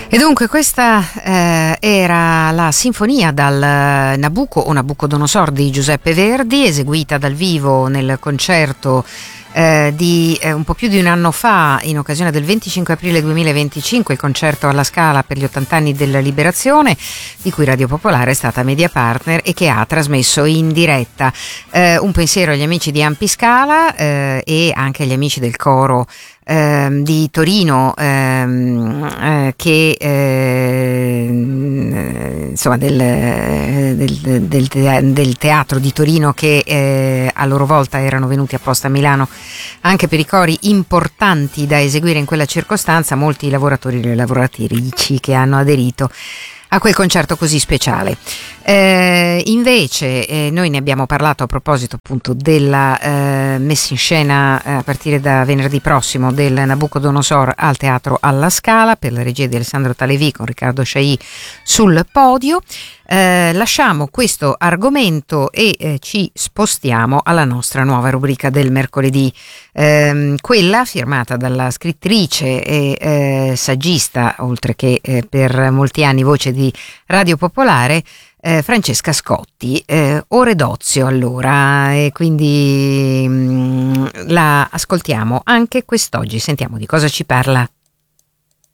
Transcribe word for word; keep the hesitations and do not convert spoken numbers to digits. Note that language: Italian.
E dunque questa eh, era la sinfonia dal Nabucco o Nabucodonosor di Giuseppe Verdi, eseguita dal vivo nel concerto eh, di eh, un po' più di un anno fa, in occasione del venticinque aprile duemilaventicinque, il concerto alla Scala per gli ottanta anni della Liberazione, di cui Radio Popolare è stata media partner e che ha trasmesso in diretta. Eh, un pensiero agli amici di Ampi Scala eh, e anche agli amici del coro Ehm, di Torino, ehm, eh, che eh, insomma del, del, del, del teatro di Torino, che eh, a loro volta erano venuti apposta a Milano anche per i cori importanti da eseguire in quella circostanza, molti lavoratori e lavoratrici che hanno aderito a quel concerto così speciale. Eh, invece eh, noi ne abbiamo parlato a proposito appunto della eh, messa in scena eh, a partire da venerdì prossimo del Nabucodonosor al Teatro alla Scala, per la regia di Alessandro Talevi con Riccardo Sciai sul podio. Eh, lasciamo questo argomento e eh, ci spostiamo alla nostra nuova rubrica del mercoledì, ehm, quella firmata dalla scrittrice e eh, saggista, oltre che eh, per molti anni voce di Radio Popolare, eh, Francesca Scotti. eh, Ore d'ozio allora, e quindi mh, la ascoltiamo anche quest'oggi, sentiamo di cosa ci parla.